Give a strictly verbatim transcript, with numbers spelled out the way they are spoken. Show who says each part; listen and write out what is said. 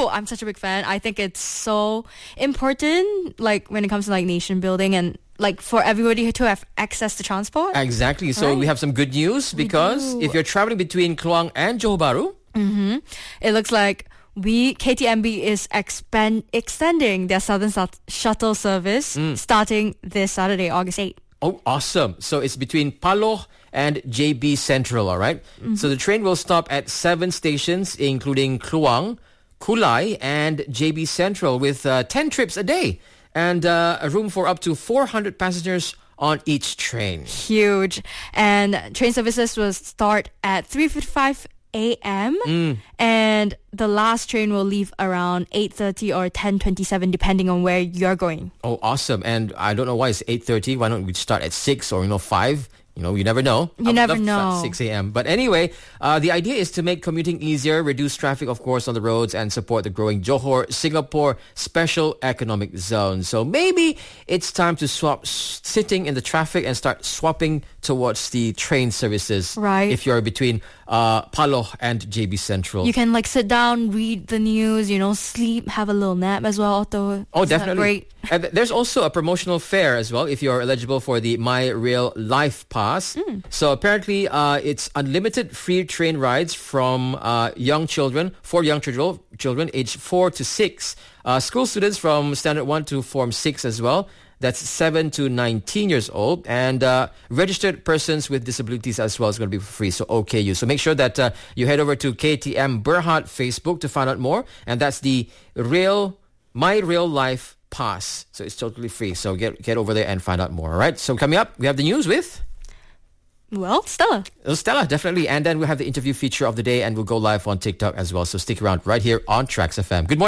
Speaker 1: though I'm such a big fan, I think it's so important, like when it comes to like nation building and like for everybody to have access to transport.
Speaker 2: Exactly. So
Speaker 1: Right.
Speaker 2: we have some good news because
Speaker 1: do.
Speaker 2: if you're traveling between Kluang and Johor Bahru,
Speaker 1: Mm-hmm. It looks like we K T M B is expand extending their Southern Sat- Shuttle service starting this Saturday, August eighth.
Speaker 2: oh, awesome. So it's between Paloh and J B Central, all right? So the train will stop at seven stations, including Kluang, Kulai, and J B Central with uh, ten trips a day and uh, a room for up to four hundred passengers on each train.
Speaker 1: Huge. And train services will start at three fifty-five a.m. and the last train will leave around eight thirty or ten twenty-seven depending on where you're going.
Speaker 2: Oh, awesome. And I don't know why it's eight thirty. Why don't we start at six or, you know, five? You know, you never know.
Speaker 1: You
Speaker 2: I would
Speaker 1: never
Speaker 2: love to start
Speaker 1: know.
Speaker 2: at six a.m. But anyway, uh, the idea is to make commuting easier, reduce traffic, of course, on the roads and support the growing Johor Singapore Special Economic Zone. So maybe it's time to swap s- sitting in the traffic and start swapping towards the train services.
Speaker 1: Right.
Speaker 2: If you're between uh, Paloh and J B Central.
Speaker 1: You can like sit down, read the news, you know, sleep, have a little nap as well. Otto.
Speaker 2: Oh,
Speaker 1: Isn't that
Speaker 2: definitely.
Speaker 1: Great.
Speaker 2: And th- there's also a promotional fare as well if you're eligible for the My Rail Life Pass. So apparently uh, it's unlimited free train rides from uh, young children, for young children, children aged four to six. Uh, school students from Standard one to Form six as well. That's seven to nineteen years old. And uh, registered persons with disabilities as well is going to be free. So O K U. So make sure that uh, you head over to K T M Berhad Facebook to find out more. And that's the Rail, My Rail Life Pass. So it's totally free. So get get over there and find out more. All right. So coming up, we have the news with
Speaker 1: Well, Stella.
Speaker 2: uh, Stella, definitely. And then we'll have the interview feature of the day and we'll go live on TikTok as well. So stick around right here on Tracks F M. Good morning.